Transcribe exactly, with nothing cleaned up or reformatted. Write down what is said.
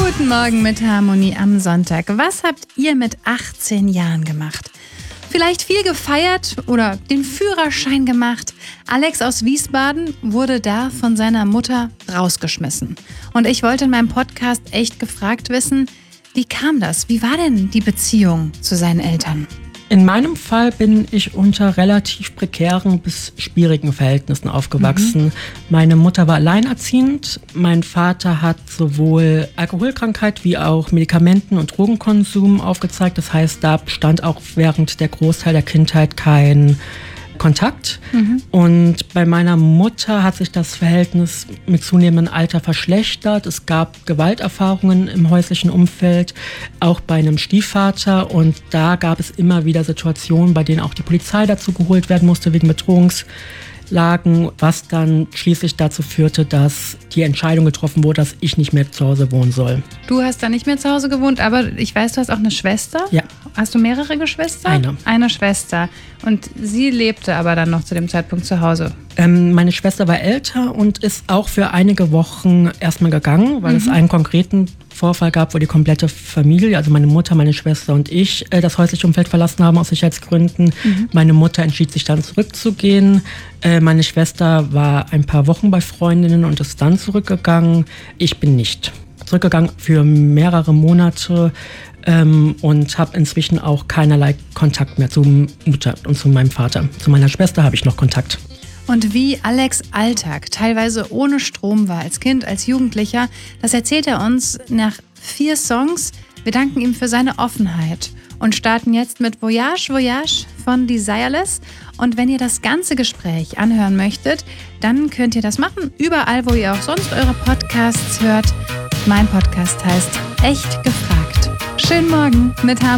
Guten Morgen mit Harmonie am Sonntag. Was habt ihr mit achtzehn Jahren gemacht? Vielleicht viel gefeiert oder den Führerschein gemacht. Alex aus Wiesbaden wurde da von seiner Mutter rausgeschmissen. Und ich wollte in meinem Podcast echt gefragt wissen, wie kam das? Wie war denn die Beziehung zu seinen Eltern? In meinem Fall bin ich unter relativ prekären bis schwierigen Verhältnissen aufgewachsen. Mhm. Meine Mutter war alleinerziehend. Mein Vater hat sowohl Alkoholkrankheit wie auch Medikamenten- und Drogenkonsum aufgezeigt. Das heißt, da bestand auch während der Großteil der Kindheit kein Kontakt. Mhm. Und bei meiner Mutter hat sich das Verhältnis mit zunehmendem Alter verschlechtert. Es gab Gewalterfahrungen im häuslichen Umfeld, auch bei einem Stiefvater. Und da gab es immer wieder Situationen, bei denen auch die Polizei dazu geholt werden musste wegen Bedrohungslagen, was dann schließlich dazu führte, dass die Entscheidung getroffen wurde, dass ich nicht mehr zu Hause wohnen soll. Du hast da nicht mehr zu Hause gewohnt, aber ich weiß, du hast auch eine Schwester? Ja. Hast du mehrere Geschwister? Eine. Eine Schwester. Und sie lebte aber dann noch zu dem Zeitpunkt zu Hause? Ähm, meine Schwester war älter und ist auch für einige Wochen erstmal gegangen, weil mhm. es einen konkreten Vorfall gab, wo die komplette Familie, also meine Mutter, meine Schwester und ich, äh, das häusliche Umfeld verlassen haben aus Sicherheitsgründen. Mhm. Meine Mutter entschied sich dann zurückzugehen. Äh, meine Schwester war ein paar Wochen bei Freundinnen und ist dann zurückgegangen. Ich bin nicht zurückgegangen für mehrere Monate. Ähm, und habe inzwischen auch keinerlei Kontakt mehr zu Mutter und zu meinem Vater. Zu meiner Schwester habe ich noch Kontakt. Und wie Alex' Alltag teilweise ohne Strom war, als Kind, als Jugendlicher, das erzählt er uns nach vier Songs. Wir danken ihm für seine Offenheit und starten jetzt mit Voyage, Voyage von Desireless. Und wenn ihr das ganze Gespräch anhören möchtet, dann könnt ihr das machen, überall, wo ihr auch sonst eure Podcasts hört. Mein Podcast heißt Echt gefragt. Schönen Morgen mit Harmonie.